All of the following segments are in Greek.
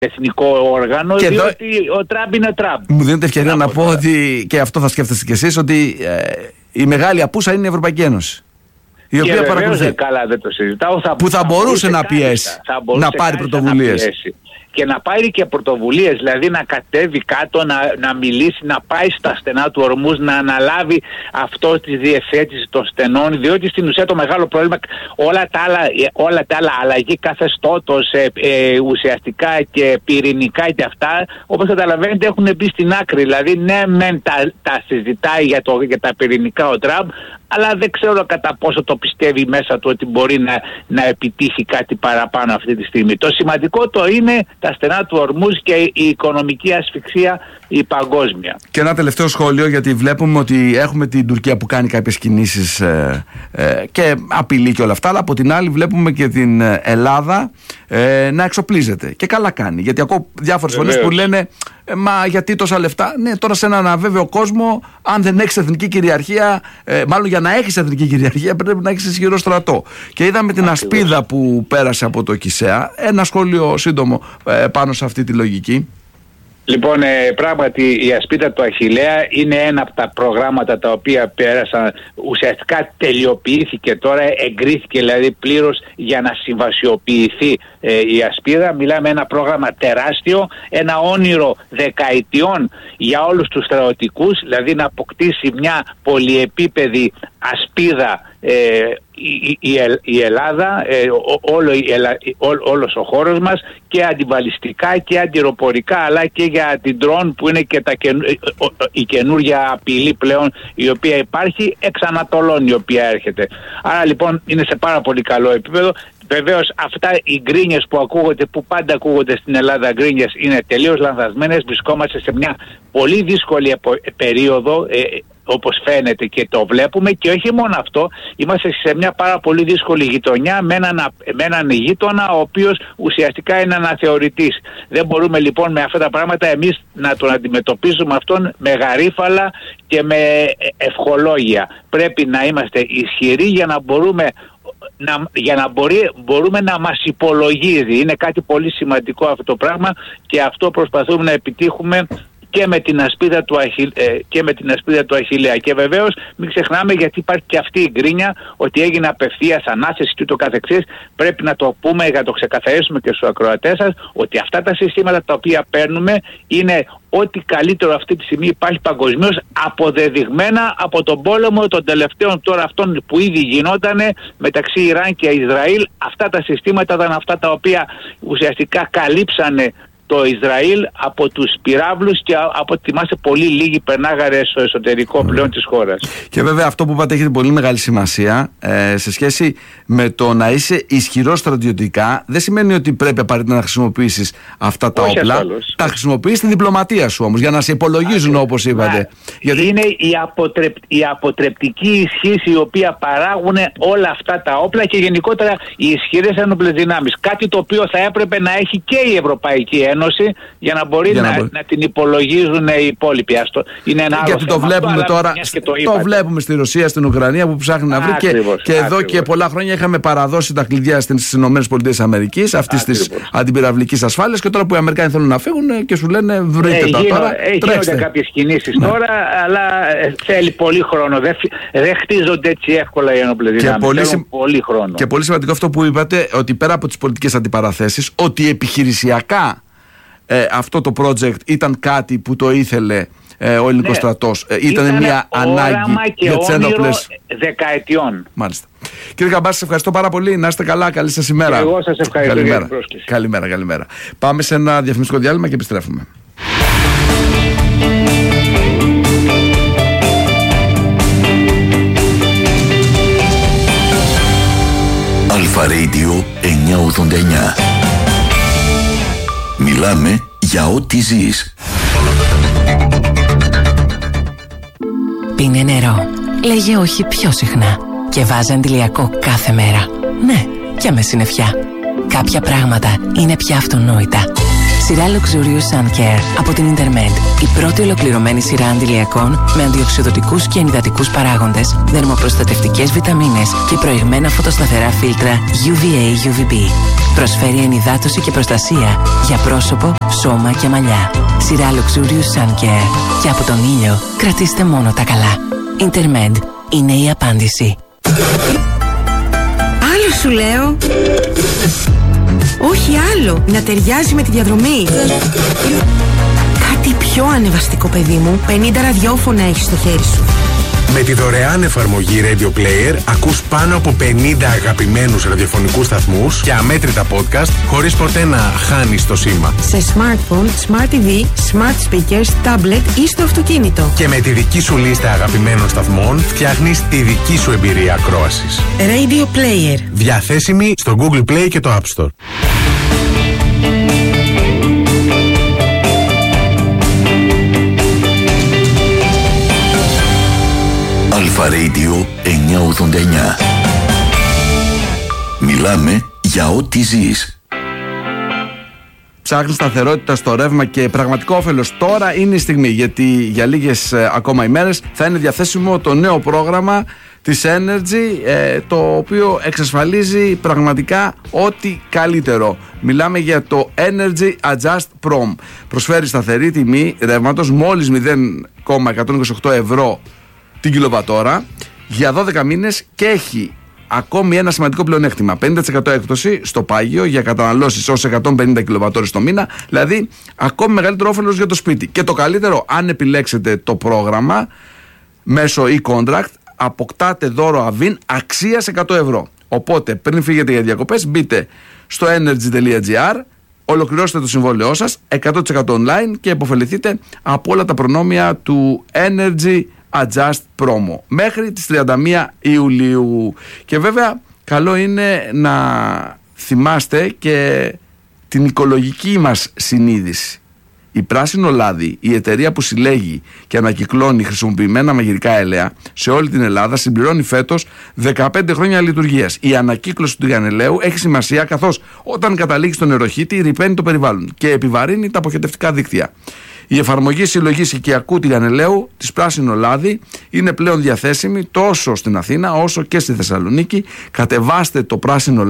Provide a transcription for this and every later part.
εθνικό όργανο, και διότι ο Τραμπ είναι Τραμπ. Μου δίνετε ευκαιρία να πω ότι, και αυτό θα σκέφτεστε κι εσείς, ότι η μεγάλη απούσα είναι η Ευρωπαϊκή Ένωση. Η οποία παρακολουθεί. Καλά, δεν το συζητάω. Που θα μπορούσε να πιέσει, να πάρει πρωτοβουλίες. Και να πάρει και πρωτοβουλίες, δηλαδή να κατέβει κάτω, να μιλήσει, να πάει στα στενά του Ορμούζ, να αναλάβει αυτό τη διευθέτηση των στενών, διότι στην ουσία το μεγάλο πρόβλημα, όλα τα άλλα αλλαγή καθεστώτος, ουσιαστικά και πυρηνικά και αυτά, όπως καταλαβαίνετε έχουν μπει στην άκρη. Δηλαδή ναι μεν τα συζητάει για τα πυρηνικά ο Τραμπ, αλλά δεν ξέρω κατά πόσο το πιστεύει μέσα του ότι μπορεί να επιτύχει κάτι παραπάνω αυτή τη στιγμή. Το σημαντικό το είναι τα στενά του Ορμούζ και η οικονομική ασφυξία η παγκόσμια. Και ένα τελευταίο σχόλιο, γιατί βλέπουμε ότι έχουμε την Τουρκία που κάνει κάποιες κινήσεις και απειλεί και όλα αυτά, αλλά από την άλλη βλέπουμε και την Ελλάδα να εξοπλίζεται. Και καλά κάνει, γιατί ακούω διάφορες φωνές που λένε μα γιατί τόσα λεφτά. Ναι, τώρα σε έναν αβέβαιο κόσμο, αν δεν έχεις εθνική κυριαρχία, μάλλον για να έχεις εθνική κυριαρχία πρέπει να έχεις ισχυρό στρατό. Και είδαμε την ασπίδα που πέρασε από το ΚΙΣΕΑ. Ένα σχόλιο σύντομο πάνω σε αυτή τη λογική. Λοιπόν, πράγματι η ασπίδα του Αχιλλέα είναι ένα από τα προγράμματα τα οποία πέρασαν, ουσιαστικά τελειοποιήθηκε τώρα, εγκρίθηκε δηλαδή πλήρως για να συμβασιοποιηθεί η ασπίδα. Μιλάμε ένα πρόγραμμα τεράστιο, ένα όνειρο δεκαετιών για όλους τους στρατιωτικούς, δηλαδή να αποκτήσει μια πολυεπίπεδη ασπίδα η Ελλάδα, όλος ο χώρος μας, και αντιβαλιστικά και αντιροπορικά, αλλά και για την ντρόν που είναι και η καινούργια απειλή πλέον η οποία υπάρχει εξ Ανατολών, η οποία έρχεται. Άρα λοιπόν είναι σε πάρα πολύ καλό επίπεδο. Βεβαίως αυτά οι γκρίνιες που ακούγονται, που πάντα ακούγονται στην Ελλάδα γκρίνιες, είναι τελείως λανθασμένες. Βρισκόμαστε σε μια πολύ δύσκολη περίοδο, όπως φαίνεται και το βλέπουμε, και όχι μόνο αυτό, είμαστε σε μια πάρα πολύ δύσκολη γειτονιά με έναν γείτονα ο οποίος ουσιαστικά είναι αναθεωρητής. Δεν μπορούμε λοιπόν με αυτά τα πράγματα εμείς να τον αντιμετωπίσουμε αυτόν με γαρίφαλα και με ευχολόγια. Πρέπει να είμαστε ισχυροί για να μπορούμε να μας υπολογίζει. Είναι κάτι πολύ σημαντικό αυτό το πράγμα, και αυτό προσπαθούμε να επιτύχουμε και με την ασπίδα του Αχιλλέα. Και βεβαίως μην ξεχνάμε, γιατί υπάρχει και αυτή η γκρίνια ότι έγινε απευθείας ανάθεση και ούτω καθεξής. Πρέπει να το πούμε, για να το ξεκαθαρίσουμε και στους ακροατές σας, ότι αυτά τα συστήματα τα οποία παίρνουμε είναι ό,τι καλύτερο αυτή τη στιγμή υπάρχει παγκοσμίως, αποδεδειγμένα από τον πόλεμο των τελευταίων τώρα αυτών που ήδη γινότανε μεταξύ Ιράν και Ισραήλ. Αυτά τα συστήματα ήταν αυτά τα οποία ουσιαστικά καλύψανε το Ισραήλ από τους πυράβλους, και από ό,τι θυμάσαι πολύ λίγοι περνάγαρε στο εσωτερικό πλέον της χώρας. Και βέβαια αυτό που είπατε έχει πολύ μεγάλη σημασία σε σχέση με το να είσαι ισχυρός στρατιωτικά. Δεν σημαίνει ότι πρέπει απαραίτητα να χρησιμοποιήσεις αυτά τα όπλα. Τα χρησιμοποιείς στην διπλωματία σου όμως, για να σε υπολογίζουν, όπως είπατε. Γιατί είναι η αποτρεπτική ισχύς η οποία παράγουν όλα αυτά τα όπλα, και γενικότερα οι ισχυρές ένοπλες δυνάμεις. Κάτι το οποίο θα έπρεπε να έχει και η Ευρωπαϊκή Ένωση, για να μπορεί να την υπολογίζουν οι υπόλοιποι. Είναι ένα άλλο γιατί το βλέπουμε τώρα, το βλέπουμε στη Ρωσία, στην Ουκρανία, που ψάχνει να βρει, και εδώ και πολλά χρόνια είχαμε παραδώσει τα κλειδιά στις ΗΠΑ αυτής της αντιπυραυλικής ασφάλειας, και τώρα που οι Αμερικάνοι θέλουν να φύγουν και σου λένε βρείτε τα τώρα. Γίνονται κάποιες κινήσεις τώρα, αλλά θέλει πολύ χρόνο. Δεν χτίζονται έτσι εύκολα οι ένοπλες δυνάμεις. Θέλουν πολύ χρόνο. Και πολύ σημαντικό αυτό που είπατε, ότι πέρα από τις πολιτικές αντιπαραθέσεις, ότι επιχειρησιακά αυτό το project ήταν κάτι που το ήθελε ο ελληνικός στρατός. Ήταν μια ανάγκη για τις ένοπλες δεκαετιών. Μάλιστα. Κύριε Καμπάση, σας ευχαριστώ πάρα πολύ. Να είστε καλά. Καλή σας ημέρα. Και εγώ σας ευχαριστώ για την πρόσκληση. Καλημέρα. Πάμε σε ένα διαφημιστικό διάλειμμα και επιστρέφουμε. Αλφα Radio 989. Μιλάμε για ό,τι ζεις. Πίνε νερό. Λέγε όχι πιο συχνά. Και βάζε αντιλιακό κάθε μέρα. Ναι, και με συννεφιά. Κάποια πράγματα είναι πια αυτονόητα. Σειρά Luxurious Sun Care από την Intermed. Η πρώτη ολοκληρωμένη σειρά αντιλιακών με αντιοξυδοτικούς και ενυδατικούς παράγοντες, δερμοπροστατευτικές βιταμίνες και προηγμένα φωτοσταθερά φίλτρα UVA-UVB. Προσφέρει ενυδάτωση και προστασία για πρόσωπο, σώμα και μαλλιά. Σειρά Luxurious Sun Care. Και από τον ήλιο κρατήστε μόνο τα καλά. Intermed είναι η απάντηση. Άλλο σου λέω. Όχι άλλο. Να ταιριάζει με τη διαδρομή. Κάτι πιο ανεβαστικό, παιδί μου. 50 ραδιόφωνα έχεις στο χέρι σου. Με τη δωρεάν εφαρμογή Radio Player ακούς πάνω από 50 αγαπημένους ραδιοφωνικούς σταθμούς και αμέτρητα podcast χωρίς ποτέ να χάνεις το σήμα. Σε smartphone, smart TV, smart speakers, tablet ή στο αυτοκίνητο. Και με τη δική σου λίστα αγαπημένων σταθμών φτιάχνεις τη δική σου εμπειρία ακρόασης. Radio Player. Διαθέσιμη στο Google Play και το App Store. Αλφα Radio 989. Μιλάμε για ό,τι ζεις. Ψάχνει σταθερότητα στο ρεύμα και πραγματικό όφελος. Τώρα είναι η στιγμή, γιατί για λίγες ακόμα ημέρες θα είναι διαθέσιμο το νέο πρόγραμμα της Energy, το οποίο εξασφαλίζει πραγματικά ό,τι καλύτερο. Μιλάμε για το Energy Adjust Prom. Προσφέρει σταθερή τιμή ρεύματος μόλις 0,128 ευρώ την κιλοβατόρα για 12 μήνες και έχει ακόμη ένα σημαντικό πλεονέκτημα: 50% έκπτωση στο πάγιο για καταναλώσεις ως 150 κιλοβατόρες το μήνα, δηλαδή ακόμη μεγαλύτερο όφελος για το σπίτι. Και το καλύτερο, αν επιλέξετε το πρόγραμμα μέσω e-contract, αποκτάτε δώρο αβίν αξίας 100 ευρώ. Οπότε πριν φύγετε για διακοπές, μπείτε στο energy.gr, ολοκληρώστε το συμβόλαιό σας 100% online και επωφεληθείτε από όλα τα προνόμια του Energy Adjust Promo μέχρι τις 31 Ιουλίου. Και βέβαια καλό είναι να θυμάστε και την οικολογική μας συνείδηση. Η Πράσινο Λάδι, η εταιρεία που συλλέγει και ανακυκλώνει χρησιμοποιημένα μαγειρικά έλαια σε όλη την Ελλάδα, συμπληρώνει φέτος 15 χρόνια λειτουργίας. Η ανακύκλωση του τηγανελαίου έχει σημασία, καθώς όταν καταλήγει στον νεροχύτη ρυπαίνει το περιβάλλον και επιβαρύνει τα αποχετευτικά δίκτυα. Η εφαρμογή συλλογής οικιακού τηγανελαίου της Πράσινο Λάδι είναι πλέον διαθέσιμη τόσο στην Αθήνα όσο και στη Θεσσαλονίκη. Κατεβάστε το Πράσινο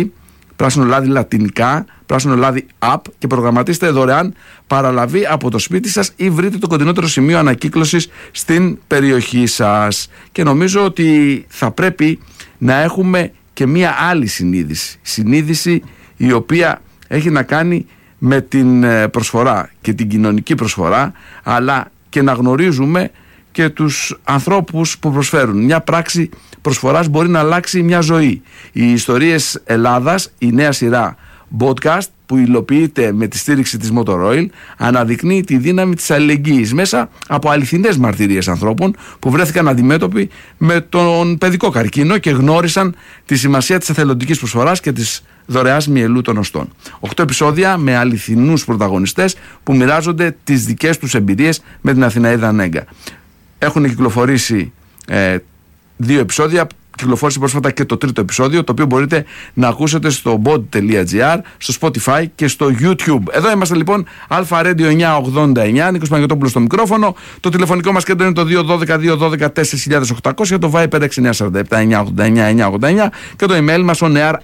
Λάδι λατινικά, Πράσινο Λάδι app και προγραμματίστε δωρεάν παραλαβή από το σπίτι σας ή βρείτε το κοντινότερο σημείο ανακύκλωσης στην περιοχή σας. Και νομίζω ότι θα πρέπει να έχουμε και μία άλλη συνείδηση η οποία έχει να κάνει με την προσφορά και την κοινωνική προσφορά, αλλά και να γνωρίζουμε και τους ανθρώπους που προσφέρουν. Μια πράξη προσφοράς μπορεί να αλλάξει μια ζωή. Οι ιστορίες Ελλάδας, η νέα σειρά podcast που υλοποιείται με τη στήριξη της Motor Oil, αναδεικνύει τη δύναμη της αλληλεγγύης μέσα από αληθινές μαρτυρίες ανθρώπων που βρέθηκαν αντιμέτωποι με τον παιδικό καρκίνο και γνώρισαν τη σημασία της εθελοντικής προσφοράς και της δωρεάς μυελού των οστών. 8 επεισόδια με αληθινούς πρωταγωνιστές που μοιράζονται τις δικές τους εμπειρίες με την Αθηναίδα Νέγκα. Έχουν κυκλοφορήσει 2 επεισόδια. Κυκλοφόρησε πρόσφατα και το 3ο επεισόδιο, το οποίο μπορείτε να ακούσετε στο bod.gr, στο Spotify και στο YouTube. Εδώ είμαστε λοιπόν, Αλφα Radio 989, Νίκος Παναγιωτόπουλος στο μικρόφωνο. Το τηλεφωνικό μας κέντρο είναι το 212-212-4800, το Viper 6947-989-989 και το email μας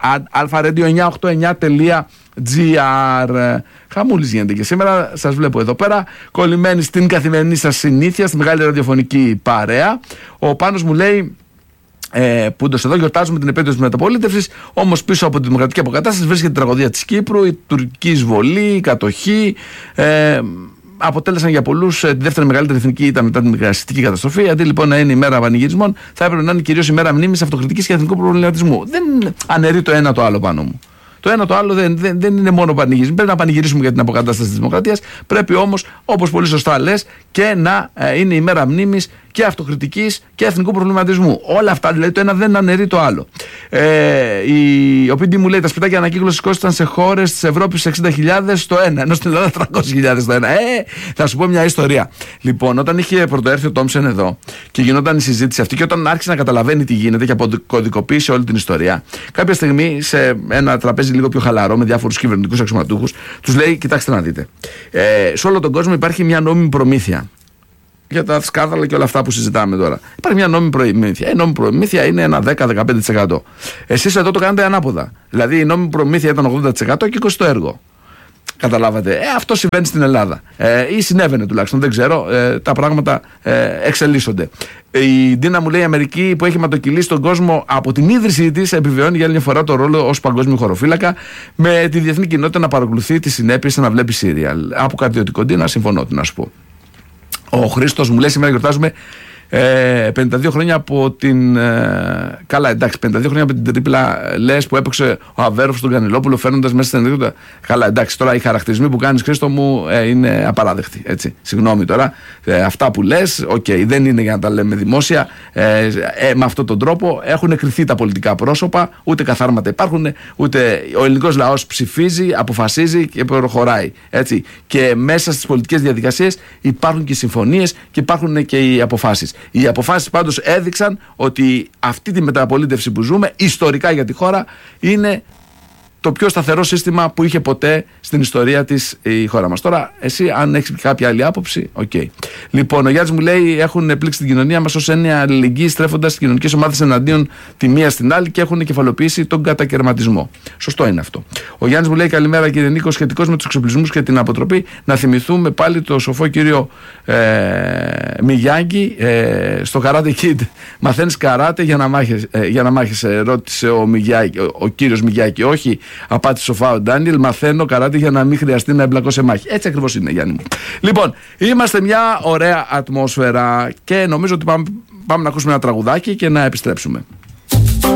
onear@alfaradio989.gr. Χαμούλης γίνεται και σήμερα, σας βλέπω εδώ πέρα, κολλημένοι στην καθημερινή σας συνήθεια, στη μεγάλη ραδιοφωνική παρέα. Ο Πάνος μου λέει, που εδώ γιορτάζουμε την επέτειο της μεταπολίτευσης, όμως πίσω από τη δημοκρατική αποκατάσταση βρίσκεται η τραγωδία της Κύπρου, η τουρκική εισβολή, η κατοχή. Αποτέλεσαν για πολλούς τη δεύτερη μεγαλύτερη εθνική ήττα μετά την μικρασιαστική καταστροφή. Αντί λοιπόν να είναι η μέρα πανηγυρισμών, θα έπρεπε να είναι κυρίως η μέρα μνήμης, αυτοκριτικής και εθνικού προβληματισμού. Δεν αναιρεί το ένα το άλλο πάνω μου. Το ένα το άλλο δεν είναι μόνο πανηγύρισμα. Πρέπει να πανηγυρίσουμε για την αποκατάσταση της δημοκρατίας. Πρέπει όμως, όπως πολύ σωστά λες, και να είναι η μέρα μνήμης και αυτοκριτικής και εθνικού προβληματισμού. Όλα αυτά δηλαδή το ένα δεν αναιρεί το άλλο. Ο Πίντι μου λέει τα σπιτάκια ανακύκλωσης κόστησαν σε χώρες της Ευρώπης 60.000 το ένα, ενώ στην Ελλάδα 300.000 το ένα. Θα σου πω μια ιστορία. Λοιπόν, όταν είχε πρωτοέρθει ο Τόμψεν εδώ και γινόταν η συζήτηση αυτή και όταν άρχισε να καταλαβαίνει τι γίνεται και αποκωδικοποίησε όλη την ιστορία, κάποια στιγμή σε ένα τραπέζι λίγο πιο χαλαρό με διάφορους κυβερνητικούς αξιωματούχους, τους λέει: κοιτάξτε να δείτε. Σε όλο τον κόσμο υπάρχει μια νόμιμη προμήθεια. Για τα σκάνδαλα και όλα αυτά που συζητάμε τώρα. Υπάρχει μια νόμιμη προμήθεια. Η νόμιμη προμήθεια είναι ένα 10-15%. Εσείς εδώ το κάνετε ανάποδα. Δηλαδή η νόμιμη προμήθεια ήταν 80% και 20% το έργο. Καταλάβατε. Αυτό συμβαίνει στην Ελλάδα. Ή συνέβαινε τουλάχιστον, δεν ξέρω. Τα πράγματα εξελίσσονται. Η Ντίνα μου λέει: η Αμερική που έχει ματοκυλήσει τον κόσμο από την ίδρυσή της επιβεβαιώνει για άλλη μια φορά το ρόλο ως παγκόσμιο χωροφύλακα, με τη διεθνή κοινότητα να παρακολουθεί τις συνέπειες να βλέπει σύριαλ. Από καρδιωτικό Ντίνα, συμφωνώ, τι να σου πω. Ο Χρήστος μου λέει: σήμερα γιορτάζουμε 52 χρόνια από την. Καλά, εντάξει, 52 χρόνια από την τρίπλα λες που έπαιξε ο Αβέροφ στον Κανελόπουλο, φέρνοντας μέσα στην ενδείχτα. Καλά, εντάξει, τώρα οι χαρακτηρισμοί που κάνεις, Χρήστο μου, είναι απαράδεκτοι. Έτσι. Συγγνώμη τώρα. Αυτά που λες, δεν είναι για να τα λέμε δημόσια. Με αυτόν τον τρόπο έχουν κρυθεί τα πολιτικά πρόσωπα, ούτε καθάρματα υπάρχουν, ούτε ο ελληνικός λαός ψηφίζει, αποφασίζει και προχωράει. Έτσι. Και μέσα στις πολιτικές διαδικασίες υπάρχουν και οι συμφωνίες και υπάρχουν και οι αποφάσεις. Οι αποφάσεις πάντως έδειξαν ότι αυτή τη μεταπολίτευση που ζούμε ιστορικά για τη χώρα είναι το πιο σταθερό σύστημα που είχε ποτέ στην ιστορία της η χώρα μας. Τώρα, εσύ, αν έχεις κάποια άλλη άποψη, οκ. Λοιπόν, ο Γιάννης μου λέει: έχουν πλήξει την κοινωνία μας ως έννοια αλληλεγγύη, στρέφοντας τις κοινωνικές ομάδες εναντίον τη μία στην άλλη και έχουν κεφαλοποιήσει τον κατακαιρματισμό. Σωστό είναι αυτό. Ο Γιάννης μου λέει: καλημέρα κύριε Νίκο, σχετικώς με τους εξοπλισμούς και την αποτροπή, να θυμηθούμε πάλι το σοφό κύριο Μιγιάγκη στο Karate Kid. Μαθαίνεις καράτε για να μάχεσαι, ρώτησε ο κύριος Μιγιάγκη. Όχι, απάντησε σοφά ο Ντάνιελ, μαθαίνω καράτε για να μην χρειαστεί να εμπλακώ σε μάχη. Έτσι ακριβώς είναι, Γιάννη μου. Λοιπόν, είμαστε μια ωραία ατμόσφαιρα και νομίζω ότι πάμε να ακούσουμε ένα τραγουδάκι και να επιστρέψουμε.